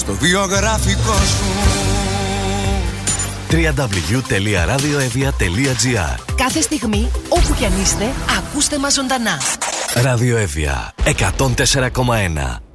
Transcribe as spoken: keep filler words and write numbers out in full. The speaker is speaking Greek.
στο βιογραφικό σου. double-u double-u double-u τελεία radioevia τελεία gr. Κάθε στιγμή, όπου κι αν είστε, ακούστε μας ζωντανά. Ραδιοέβια εκατόν τέσσερα κόμμα ένα.